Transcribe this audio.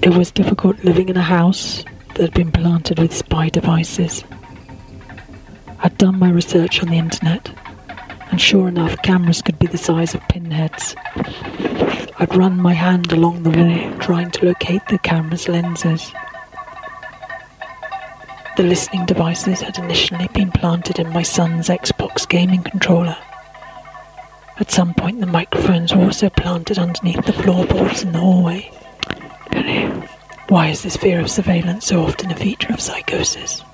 It was difficult living in a house that had been planted with spy devices. I'd done my research on the internet, and sure enough, cameras could be the size of pinheads. I'd run my hand along the wall, trying to locate the camera's lenses. The listening devices had initially been planted in my son's Xbox gaming controller. At some point, the microphones were also planted underneath the floorboards in the hallway. Why is this fear of surveillance so often a feature of psychosis?